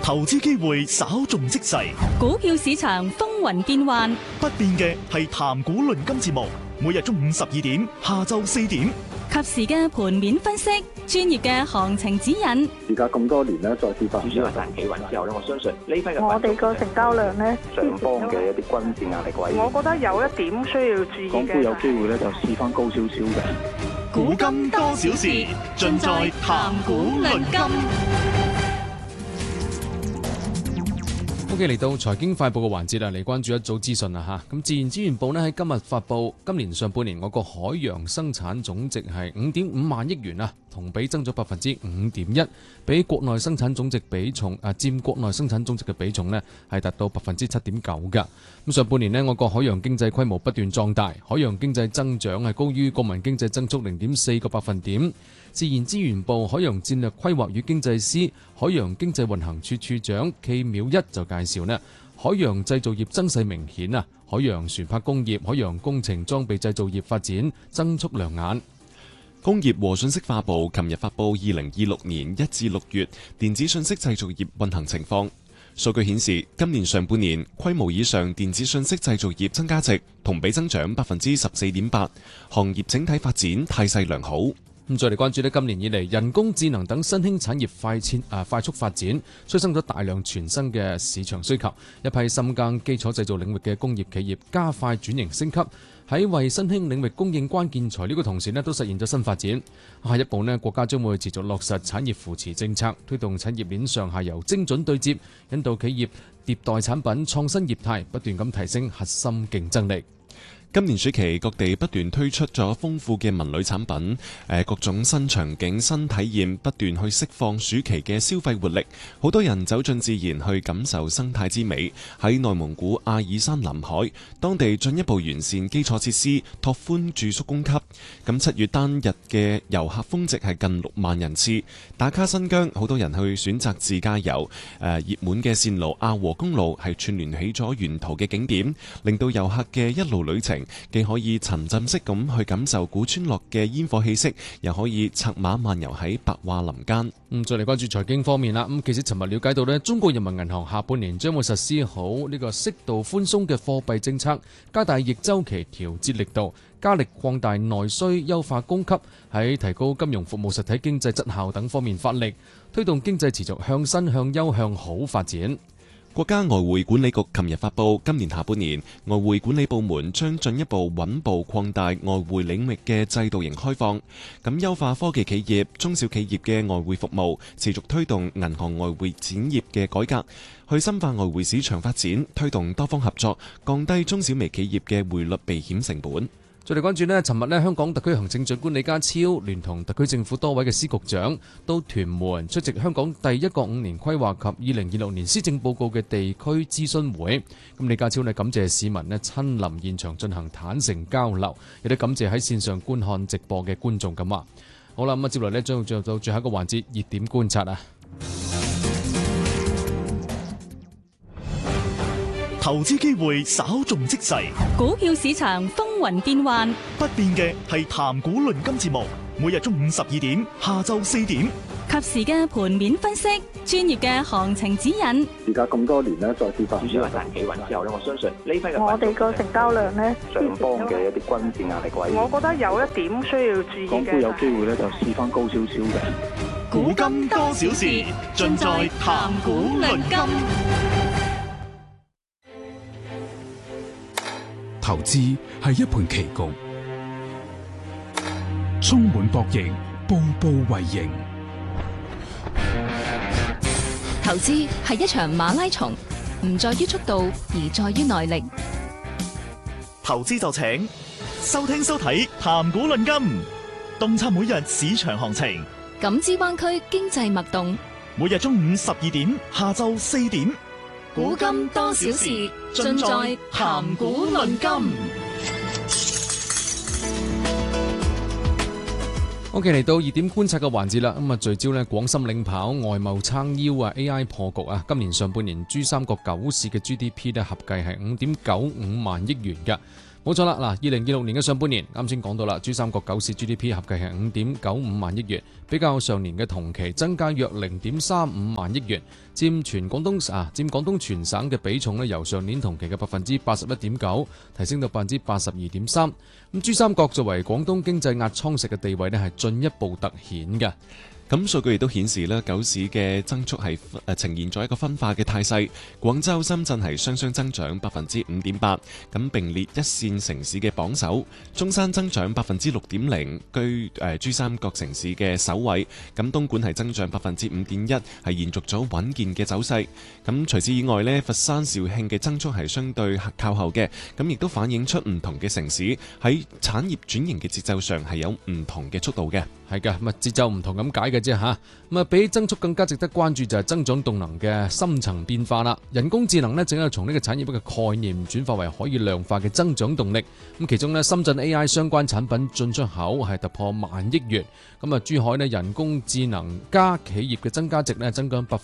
投資機會稍縱即逝， 股票市場風雲變幻， 不變嘅係談股論金節目，每日中午12點，下晝4點， 及時嘅盤面分析，專業嘅行情指引。 而家咁多年咧，再次發展市場大企穩之後咧，我相信呢批嘅我哋個成交量咧， 上方嘅一啲均線壓力位， 我覺得有一點需要注意嘅。 港股有機會咧就試翻高少少嘅。 股金多少事，盡在談股論金。 OK， 嚟到財經快報嘅環節啦，嚟關注一組資訊啦嚇。咁自然資源部呢喺今日發布，今年上半年我個海洋生產總值係5.5萬億元啊，同比增咗5.1%，比國內生產總值比重佔國內生產總值嘅比重呢係達到7.9%㗎。咁上半年呢，我個海洋經濟規模不斷壯大，海洋經濟增長係高於國民經濟增速0.4個百分點。自然資源部海洋戰略規劃與經濟司海洋經濟運行處處長暨淼一就介紹呢，海洋製造業增勢明顯啊，海洋船舶工業、海洋工程裝備製造業發展增速亮眼。 工業和信息化部琴日發布2026年1至6月電子信息製造業運行情況。數據顯示，今年上半年規模以上電子信息製造業增加值同比增長14.8%，行業整體發展態勢良好。 咁再嚟關注呢，今年以嚟人工智能等新興產業快速發展，催生咗大量全新嘅市場需求，一批深耕基礎製造領域嘅工業企業加快轉型升級，喺為新興領域供應關鍵材料嘅同時呢，都實現咗新發展。下一步呢，國家將會持續落實產業扶持政策，推動產業鏈上下游精準對接，引導企業迭代產品、創新業態，不斷咁提升核心競爭力。 今年暑期各地不斷推出咗豐富嘅文旅產品，各種新場景、新體驗不斷去釋放暑期嘅消費活力，好多人走進自然去感受生態之美。喺內蒙古阿爾山南海，當地進一步完善基礎設施，拓寬住宿供給。咁7月單日嘅遊客峰值係近6萬人次。打卡新疆，好多人去選擇自駕遊。熱門嘅線路阿和公路係串聯起咗沿途嘅景點，令到遊客嘅一路旅程既可以沉浸式咁去感受古村落嘅煙火氣息，又可以策馬漫遊喺白桦林間。 再嚟關注財經方面啦。其實尋日了解到呢，中國人民銀行下半年將會實施好呢個適度寬鬆嘅貨幣政策，加大逆周期調節力度，加力擴大內需，優化供給，喺提高金融服務實體經濟質效等方面發力，推動經濟持續向新、向優、向好發展。 國家外匯管理局琴日發布，今年下半年外匯管理部門將進一步穩步擴大外匯領域嘅制度型開放，咁優化科技企業、中小企業嘅外匯服務，持續推動銀行外匯展業嘅改革，去深化外匯市場發展，推動多方合作，降低中小微企業嘅匯率避險成本。 再嚟關注呢，尋日呢，香港特區行政長官李家超聯同特區政府多位嘅司局長到屯門出席香港第一個5年規劃及2026年施政報告嘅地區諮詢會。咁李家超呢，感謝市民呢親臨現場進行坦誠交流，亦都感謝喺線上觀看直播嘅觀眾咁話。好啦，咁接落嚟呢，將會進入到最後一個環節，熱點觀察啊！ 投資機會稍縱即逝， 股票市場風雲變幻， 不變嘅係談股論金節目，每日中午12點，下晝4點， 及時嘅盤面分析，專業嘅行情指引。 而家咁多年咧，再次發展市場大企穩之後咧，我相信呢批嘅我哋個成交量咧， 上方嘅一啲均線壓力位， 我覺得有一點需要注意嘅。 港股有機會咧就試翻高少少嘅。 股金多少事，盡在談股論金。 投資係一盤棋局，充滿博弈，步步為營。 投資係一場馬拉松，唔在於速度，而在於耐力。 投資就請收聽收睇談股論金，洞察每日市場行情， 感知灣區經濟脈動。 每日中午12點，下晝4點。 股金多少事，盡在談股論金。 OK， 嚟到熱點觀察嘅環節啦，咁聚焦呢廣深領跑、外貿撐腰啊 ，AI 破局啊，今年上半年珠三角9市嘅 GDP 呢合計係5.95萬億元嘅。 冇錯啦，嗱，2026年嘅上半年，啱先講到啦，珠三角9市 GDP 合計係5.95萬億元，比較上年嘅同期增加約0.35萬億元，佔廣東全省嘅比重由上年同期嘅81.9%提升到82.3%。咁珠三角作為廣東經濟壓艙石嘅地位係進一步凸顯嘅。 咁數據亦都顯示咧，9市嘅增速係呈現咗一個分化嘅態勢。廣州、深圳係雙雙增長5.8%，咁並列一線城市嘅榜首。中山增長6.0%，居珠三角城市嘅首位。咁東莞係增長5.1%，係延續咗穩健嘅走勢。咁除此以外呢，佛山、肇慶嘅增速係相對靠後嘅。咁亦都反映出唔同嘅城市喺產業轉型嘅節奏上係有唔同嘅速度嘅。 係嘅，咁節奏唔同咁解嘅啫嚇。咁比起增速更加值得關注就係增長動能嘅深層變化啦。人工智能呢，正係從呢個產業嘅概念轉化為可以量化嘅增長動力。咁其中呢，深圳 AI 相關產品進出口係突破1萬億元。咁珠海呢，人工智能加企業嘅增加值呢，增長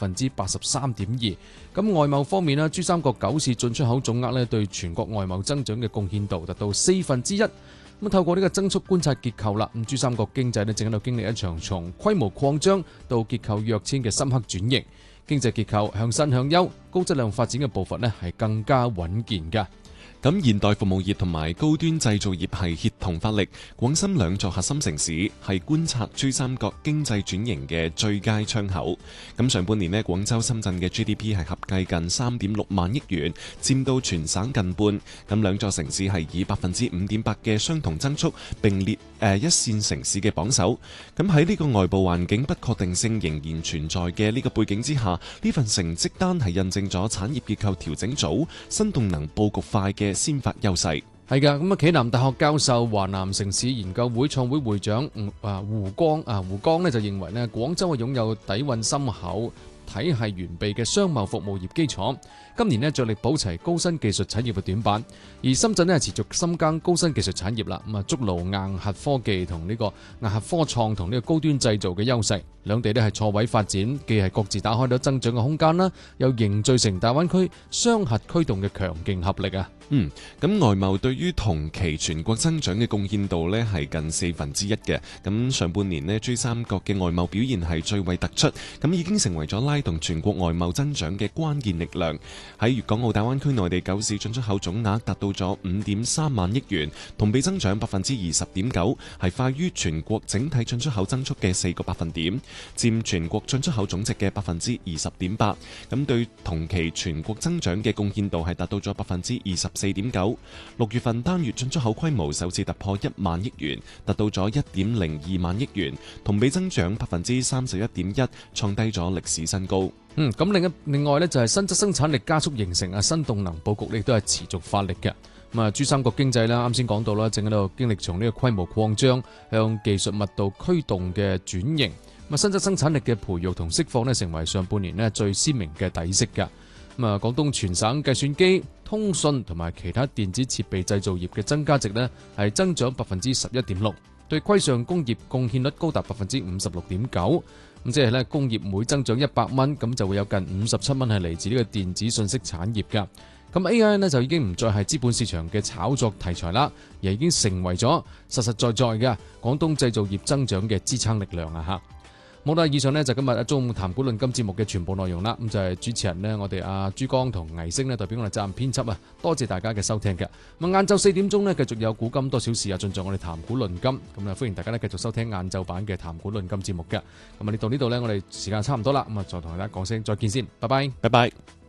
83.2%。咁外貿方面呢，珠三角9市進出口總額呢，對全國外貿增長嘅貢獻度達到1/4。咁透過呢個增速觀察結構啦，咁珠三角經濟呢正喺度經歷一場從規模擴張到結構躍遷嘅深刻轉型，經濟結構向新向優、高質量發展嘅步伐呢係更加穩健㗎。 咁現代服務業同埋高端製造業係協同發力，廣深兩座核心城市係觀察珠三角經濟轉型嘅最佳窗口。咁上半年呢，廣州、深圳嘅 GDP 係合計近3.6萬億元，佔到全省近半。咁兩座城市係以5.8%嘅相同增速並列一線城市嘅榜首。咁喺呢個外部環境不確定性仍然存在嘅呢個背景之下，呢份成績單係印證咗產業結構調整組新動能佈局快嘅先發優勢。 係㗎，咁暨南大學教授、華南城市研究會創會會長胡江呢就認為呢，廣州係擁有底蘊深厚、體系完備嘅商貿服務業基礎，今年呢着力補齊高新技術產業嘅短板，而深圳呢持續深耕高新技術產業啦，築牢硬核科技同呢個硬核科創同呢個高端製造嘅優勢，兩地呢係錯位發展，既係各自打開咗增長嘅空間啦，又凝聚成大灣區雙核驅動嘅強勁合力啊！ 咁外貿對於同期全國增長嘅貢獻度呢係近1/4嘅。咁上半年呢，珠三角嘅外貿表現係最為突出，咁已經成為咗拉動全國外貿增長嘅關鍵力量。喺粵港澳大灣區內地9市進出口總額達到咗5.3萬億元，同比增長20.9%，係快於全國整體進出口增速嘅4個百分點，佔全國進出口總值嘅20.8%。咁對同期全國增長嘅貢獻度係達到咗24.9%。6月份單月進出口規模首次突破1萬億元，達到咗1.02萬億元，同比增長31.1%，創低咗歷史新高。 咁另外呢，就係新質生產力加速形成新動能佈局，亦都係持續發力嘅。咁珠三角經濟啦，啱先講到啦，正喺度經歷從呢個規模擴張向技術密度驅動嘅轉型。新質生產力嘅培育同釋放呢，成為上半年呢最鮮明嘅底色㗎。廣東全省計算機、通訊同埋其他電子設備製造業嘅增加值呢係增長11.6%，對規上工業貢獻率高達56.9%。咁即係咧，工業每增長100蚊，咁就會有近57蚊係嚟自呢個電子信息產業㗎。咁 AI 呢就已經唔再係資本市場嘅炒作題材啦，而已經成為咗實實在在嘅廣東製造業增長嘅支撐力量啊！嚇。好啦，以上呢就今日中午談股論金節目嘅全部內容啦。咁就係主持人呢，我哋阿珠江同倪星呢代表我哋責任編輯啊，多謝大家嘅收聽嘅。咁晏晝4點鐘呢，繼續有股金多小事啊，進入我哋談股論金。咁啊，歡迎大家呢繼續收聽晏晝版嘅談股論金節目嘅。咁啊，到呢度呢，我哋時間差唔多啦。咁啊，再同大家講聲再見先，拜拜， 拜拜。